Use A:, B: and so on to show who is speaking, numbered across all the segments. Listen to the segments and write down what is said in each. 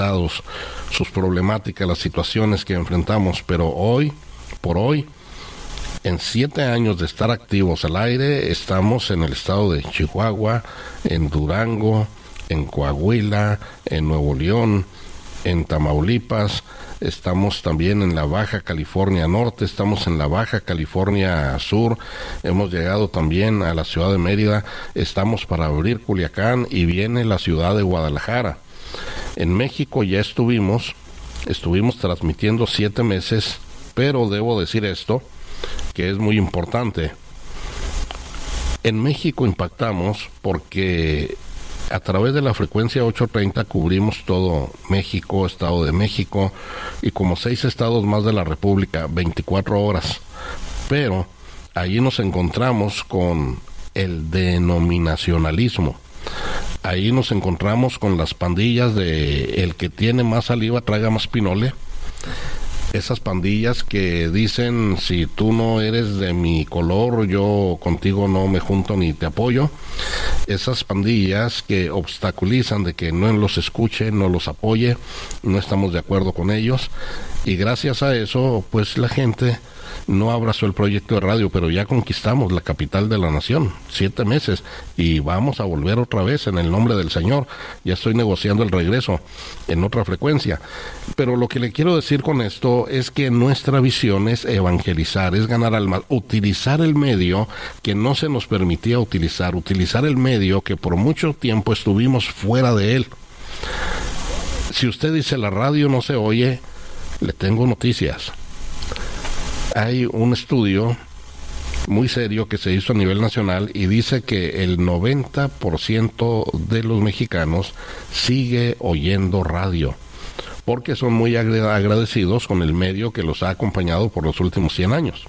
A: sus problemáticas, las situaciones que enfrentamos, pero hoy, por hoy, en 7 años de estar activos al aire, estamos en el estado de Chihuahua, en Durango, en Coahuila, en Nuevo León, en Tamaulipas, estamos también en la Baja California Norte, estamos en la Baja California Sur, hemos llegado también a la ciudad de Mérida, estamos para abrir Culiacán y viene la ciudad de Guadalajara. En México ya estuvimos transmitiendo 7 meses, pero debo decir esto, que es muy importante. En México impactamos porque a través de la frecuencia 830 cubrimos todo México, Estado de México y como 6 estados más de la República, 24 horas. Pero allí nos encontramos con el denominacionalismo. Ahí nos encontramos con las pandillas de el que tiene más saliva traiga más pinole. Esas pandillas que dicen, si tú no eres de mi color, yo contigo no me junto ni te apoyo. Esas pandillas que obstaculizan de que no los escuche, no los apoye, no estamos de acuerdo con ellos. Y gracias a eso, pues la gente no abrazó el proyecto de radio, pero ya conquistamos la capital de la nación, 7 meses, y vamos a volver otra vez en el nombre del Señor. Ya estoy negociando el regreso en otra frecuencia. Pero lo que le quiero decir con esto es que nuestra visión es evangelizar, es ganar almas, utilizar el medio que no se nos permitía utilizar el medio que por mucho tiempo estuvimos fuera de él. Si usted dice la radio no se oye, le tengo noticias. Hay un estudio muy serio que se hizo a nivel nacional y dice que el 90% de los mexicanos sigue oyendo radio porque son muy agradecidos con el medio que los ha acompañado por los últimos 100 años.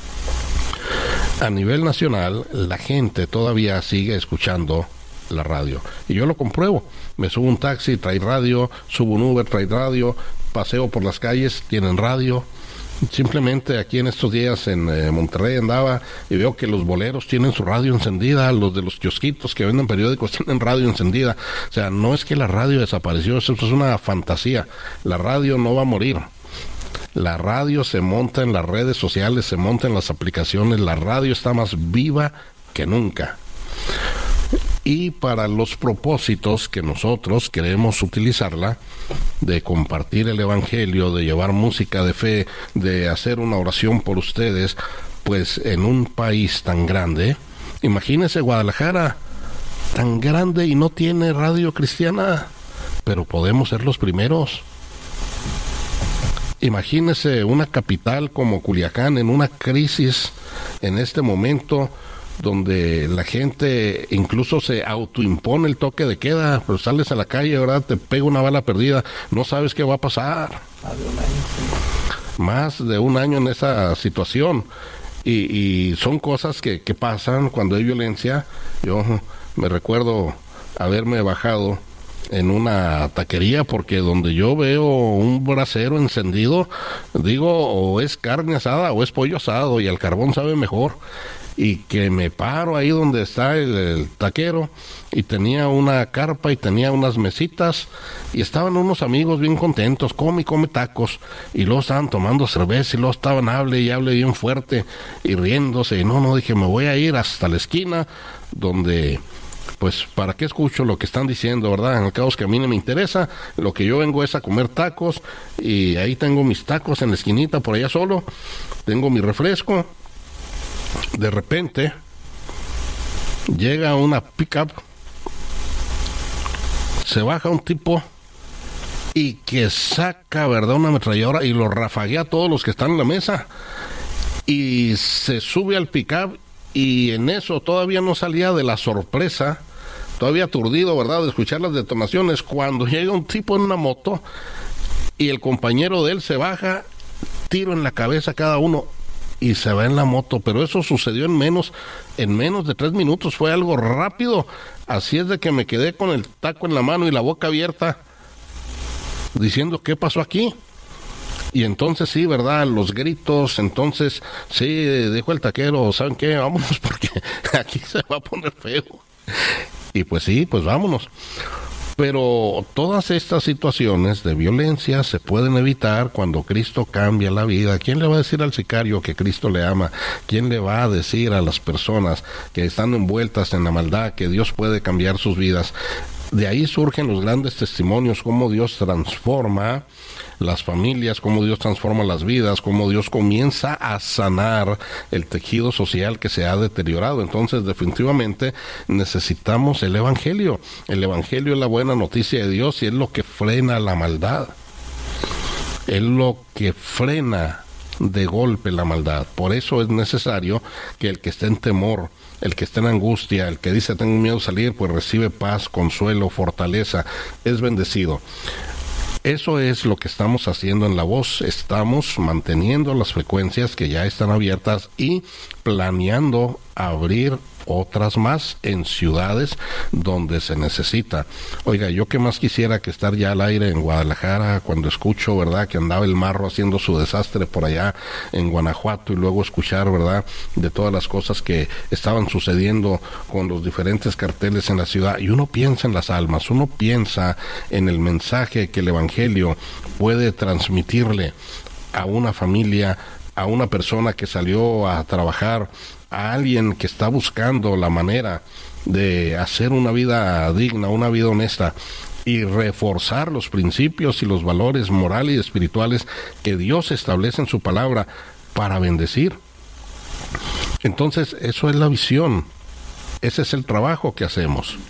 A: A nivel nacional, la gente todavía sigue escuchando la radio. Y yo lo compruebo. Me subo un taxi, trae radio, subo un Uber, trae radio, paseo por las calles, tienen radio. Simplemente aquí en estos días en Monterrey andaba y veo que los boleros tienen su radio encendida, los de los kiosquitos que venden periódicos tienen radio encendida. O sea, no es que la radio desapareció, eso es una fantasía. La radio no va a morir. La radio se monta en las redes sociales, se monta en las aplicaciones, la radio está más viva que nunca. Y para los propósitos que nosotros queremos utilizarla, de compartir el evangelio, de llevar música de fe, de hacer una oración por ustedes, pues en un país tan grande, imagínese Guadalajara, tan grande y no tiene radio cristiana, pero podemos ser los primeros. Imagínese una capital como Culiacán en una crisis en este momento, donde la gente incluso se autoimpone el toque de queda, pero sales a la calle, ¿verdad? Te pega una bala perdida, no sabes qué va a pasar. Más de un año en esa situación. Y son cosas que pasan cuando hay violencia. Yo me recuerdo haberme bajado en una taquería porque donde yo veo un brasero encendido, digo, o es carne asada o es pollo asado y el carbón sabe mejor. Y que me paro ahí donde está el taquero y tenía una carpa y tenía unas mesitas y estaban unos amigos bien contentos, come tacos, y luego estaban tomando cerveza y luego estaban hable y hable bien fuerte y riéndose. Y no, dije, me voy a ir hasta la esquina donde, pues, ¿para qué escucho lo que están diciendo, verdad? En el caso que a mí no me interesa, lo que yo vengo es a comer tacos y ahí tengo mis tacos en la esquinita por allá solo, tengo mi refresco. De repente llega una pickup, se baja un tipo y que saca, ¿verdad?, una ametralladora y lo rafaguea a todos los que están en la mesa y se sube al pickup y en eso todavía no salía de la sorpresa, todavía aturdido, ¿verdad?, de escuchar las detonaciones, cuando llega un tipo en una moto y el compañero de él se baja, tiro en la cabeza a cada uno y se va en la moto. Pero eso sucedió en menos de 3 minutos, fue algo rápido. Así es de que me quedé con el taco en la mano y la boca abierta diciendo, ¿qué pasó aquí? Y entonces sí, ¿verdad?, los gritos. Entonces sí, dijo el taquero, ¿saben qué? Vámonos porque aquí se va a poner feo. Y pues sí, pues vámonos. Pero todas estas situaciones de violencia se pueden evitar cuando Cristo cambia la vida. ¿Quién le va a decir al sicario que Cristo le ama? ¿Quién le va a decir a las personas que están envueltas en la maldad que Dios puede cambiar sus vidas? De ahí surgen los grandes testimonios, cómo Dios transforma las familias, cómo Dios transforma las vidas, cómo Dios comienza a sanar el tejido social que se ha deteriorado. Entonces, definitivamente necesitamos el Evangelio. El Evangelio es la buena noticia de Dios y es lo que frena la maldad. Es lo que frena de golpe la maldad. Por eso es necesario que el que esté en temor, el que esté en angustia, el que dice tengo miedo de salir, pues recibe paz, consuelo, fortaleza, es bendecido. Eso es lo que estamos haciendo en La Voz. Estamos manteniendo las frecuencias que ya están abiertas y planeando abrir otras más en ciudades donde se necesita. Oiga, yo que más quisiera que estar ya al aire en Guadalajara cuando escucho, ¿verdad?, que andaba el marro haciendo su desastre por allá en Guanajuato y luego escuchar, ¿verdad?, de todas las cosas que estaban sucediendo con los diferentes carteles en la ciudad. Y uno piensa en las almas, uno piensa en el mensaje que el Evangelio puede transmitirle a una familia, a una persona que salió a trabajar, a alguien que está buscando la manera de hacer una vida digna, una vida honesta y reforzar los principios y los valores morales y espirituales que Dios establece en su palabra para bendecir. Entonces, eso es la visión, ese es el trabajo que hacemos.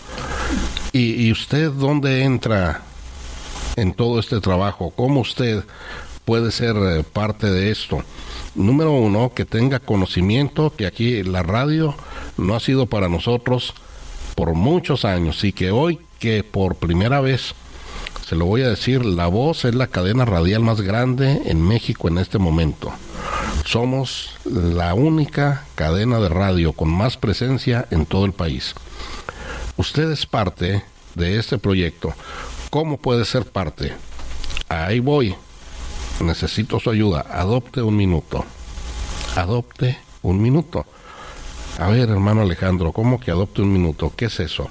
A: ¿Y usted dónde entra en todo este trabajo? ¿Cómo usted puede ser parte de esto? Número uno, que tenga conocimiento que aquí la radio no ha sido para nosotros por muchos años y que hoy, que por primera vez, se lo voy a decir, La Voz es la cadena radial más grande en México en este momento. Somos la única cadena de radio con más presencia en todo el país. Usted es parte de este proyecto. ¿Cómo puede ser parte? Ahí voy. Necesito su ayuda. Adopte un minuto. Adopte un minuto. A ver, hermano Alejandro, ¿cómo que adopte un minuto? ¿Qué es eso?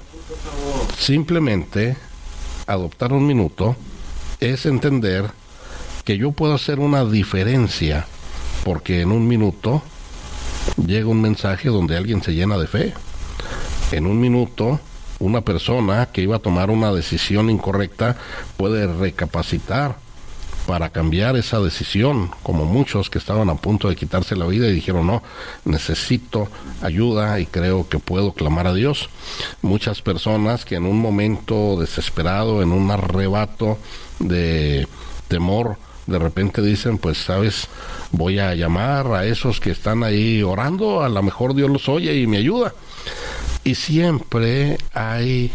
A: Simplemente adoptar un minuto es entender que yo puedo hacer una diferencia porque en un minuto llega un mensaje donde alguien se llena de fe. En un minuto, una persona que iba a tomar una decisión incorrecta puede recapacitar para cambiar esa decisión, como muchos que estaban a punto de quitarse la vida y dijeron, no, necesito ayuda y creo que puedo clamar a Dios. Muchas personas que en un momento desesperado, en un arrebato de temor, de repente dicen, pues sabes, voy a llamar a esos que están ahí orando, a lo mejor Dios los oye y me ayuda. Y siempre hay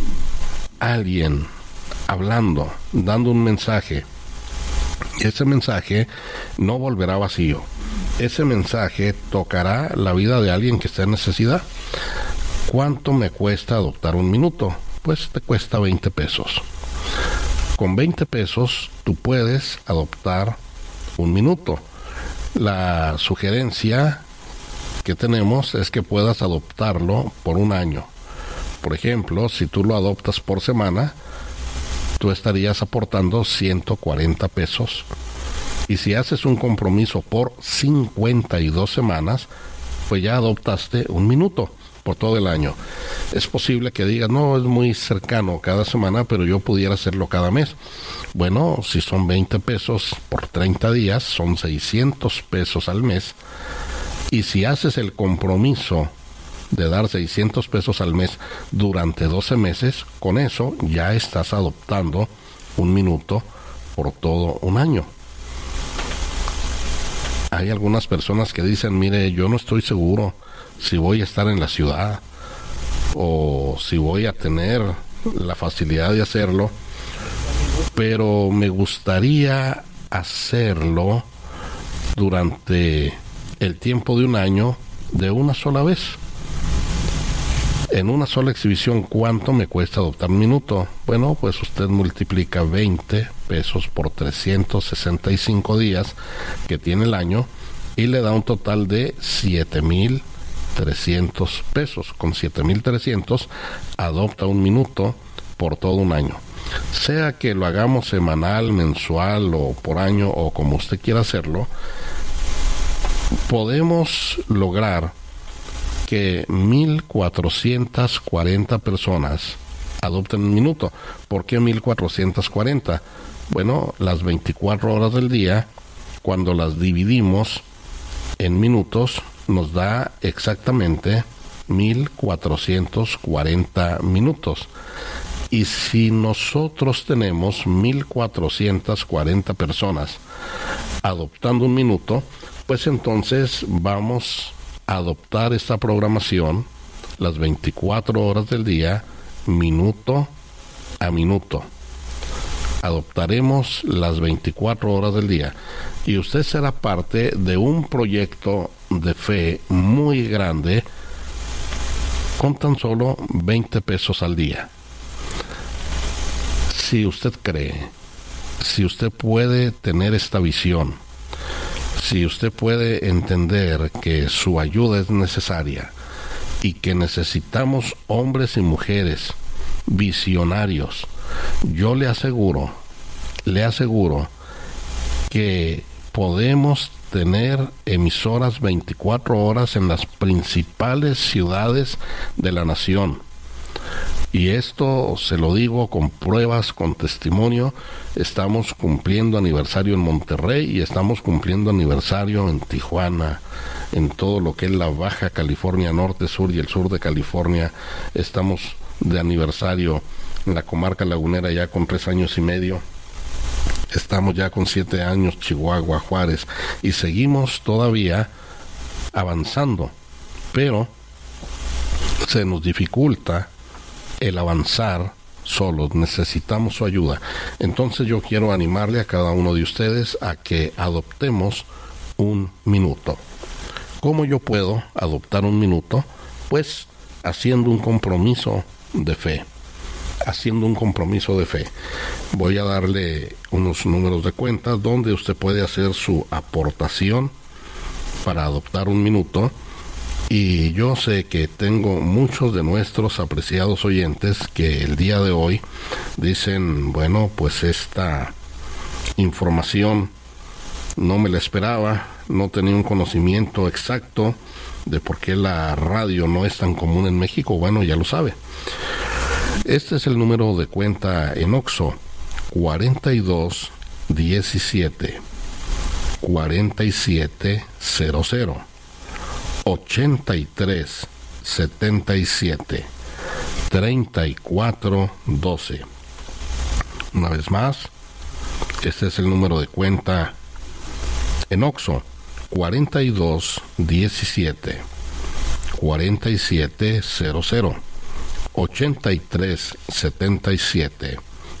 A: alguien hablando, dando un mensaje. Ese mensaje no volverá vacío. Ese mensaje tocará la vida de alguien que esté en necesidad. ¿Cuánto me cuesta adoptar un minuto? Pues te cuesta 20 pesos. Con 20 pesos tú puedes adoptar un minuto. La sugerencia que tenemos es que puedas adoptarlo por un año. Por ejemplo, si tú lo adoptas por semana, tú estarías aportando 140 pesos. Y si haces un compromiso por 52 semanas, pues ya adoptaste un minuto por todo el año. Es posible que digas, no, es muy cercano cada semana, pero yo pudiera hacerlo cada mes. Bueno, si son 20 pesos por 30 días, son 600 pesos al mes. Y si haces el compromiso de dar 600 pesos al mes durante 12 meses, con eso ya estás adoptando un minuto por todo un año. Hay algunas personas que dicen, mire, yo no estoy seguro si voy a estar en la ciudad o si voy a tener la facilidad de hacerlo, pero me gustaría hacerlo durante el tiempo de un año de una sola vez. En una sola exhibición, ¿cuánto me cuesta adoptar un minuto? Bueno, pues usted multiplica 20 pesos por 365 días que tiene el año y le da un total de 7,300 pesos. Con 7,300 adopta un minuto por todo un año. Sea que lo hagamos semanal, mensual o por año o como usted quiera hacerlo, podemos lograr que 1,440 personas adopten un minuto. ¿Por qué 1,440? Bueno, las 24 horas del día, cuando las dividimos en minutos, nos da exactamente 1,440 minutos. Y si nosotros tenemos 1,440 personas adoptando un minuto, pues entonces vamos a adoptar esta programación las 24 horas del día, minuto a minuto. Adoptaremos las 24 horas del día y usted será parte de un proyecto de fe muy grande con tan solo 20 pesos al día. Si usted cree, si usted puede tener esta visión, si usted puede entender que su ayuda es necesaria y que necesitamos hombres y mujeres visionarios, yo le aseguro que podemos tener emisoras 24 horas en las principales ciudades de la nación. Y esto se lo digo con pruebas, con testimonio. Estamos cumpliendo aniversario en Monterrey y estamos cumpliendo aniversario en Tijuana, en todo lo que es la Baja California Norte, Sur y el sur de California. Estamos de aniversario en la comarca lagunera ya con 3 años y medio. Estamos ya con 7 años, Chihuahua, Juárez, y seguimos todavía avanzando, pero se nos dificulta el avanzar solos, necesitamos su ayuda. Entonces yo quiero animarle a cada uno de ustedes a que adoptemos un minuto. ¿Cómo yo puedo adoptar un minuto? Pues haciendo un compromiso de fe. Haciendo un compromiso de fe. Voy a darle unos números de cuenta donde usted puede hacer su aportación para adoptar un minuto. Y yo sé que tengo muchos de nuestros apreciados oyentes que el día de hoy dicen, bueno, pues esta información no me la esperaba, no tenía un conocimiento exacto de por qué la radio no es tan común en México. Bueno, ya lo sabe. Este es el número de cuenta en OXXO, 4217 4700 8377 3412. Una vez más, este es el número de cuenta en OXXO, 4217 4700 8377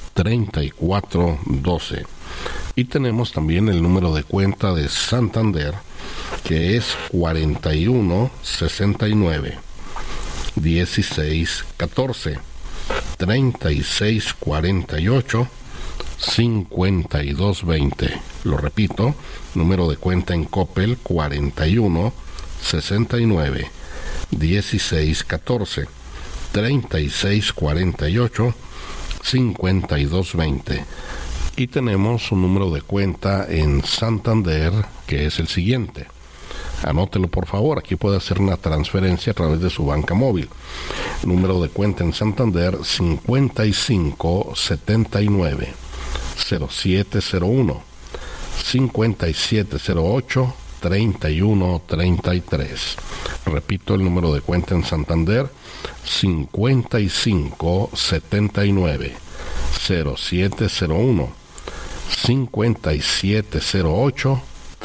A: 3412. Y tenemos también el número de cuenta de Santander, que es 4169 1614 3648 5220. Lo repito, número de cuenta en Coppel, 4169 1614 3648 5220. Y tenemos un número de cuenta en Santander que es el siguiente. Anótelo por favor, aquí puede hacer una transferencia a través de su banca móvil. Número de cuenta en Santander, 5579 0701 5708 3133. Repito, el número de cuenta en Santander, 5579 0701 5708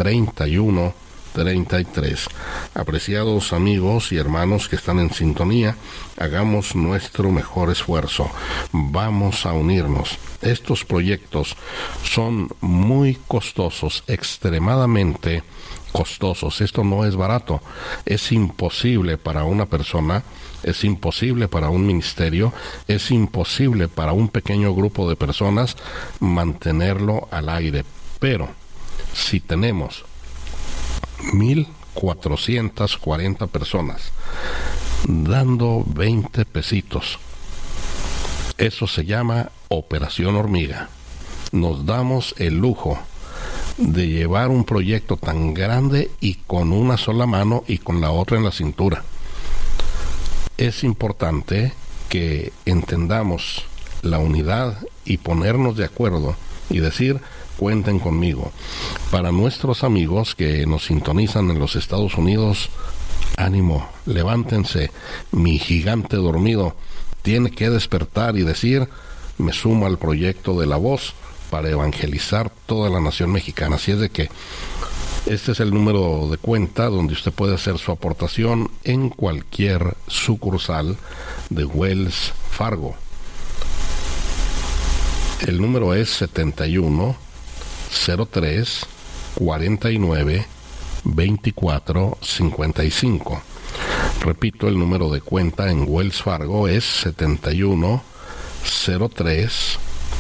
A: 3133. Apreciados amigos y hermanos que están en sintonía, hagamos nuestro mejor esfuerzo. Vamos a unirnos. Estos proyectos son muy costosos, extremadamente costosos. Esto no es barato. Es imposible para una persona, es imposible para un ministerio, es imposible para un pequeño grupo de personas mantenerlo al aire. Pero si tenemos 1,440 personas dando 20 pesitos Eso se llama Operación Hormiga. Nos damos el lujo de llevar un proyecto tan grande y con una sola mano y con la otra en la cintura. Es importante que entendamos la unidad y ponernos de acuerdo y decir: cuenten conmigo. Para nuestros amigos que nos sintonizan en los Estados Unidos, ánimo, levántense. Mi gigante dormido tiene que despertar y decir: me sumo al proyecto de La Voz para evangelizar toda la nación mexicana. Así es de que este es el número de cuenta donde usted puede hacer su aportación en cualquier sucursal de Wells Fargo. El número es 71 03 49 24 55. Repito, el número de cuenta en Wells Fargo es 71 03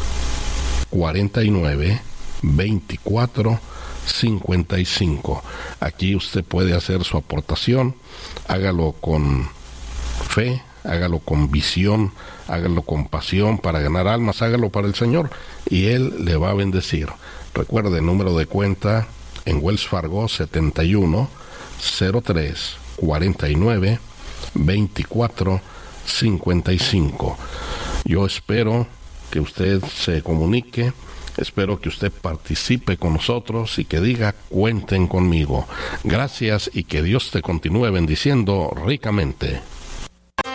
A: 49 24 55. Aquí usted puede hacer su aportación. Hágalo con fe, hágalo con visión, hágalo con pasión para ganar almas, hágalo para el Señor y Él le va a bendecir. Recuerde, el número de cuenta en Wells Fargo: 71 03 49 24 55. Yo espero que usted se comunique, espero que usted participe con nosotros y que diga: cuenten conmigo. Gracias y que Dios te continúe bendiciendo ricamente.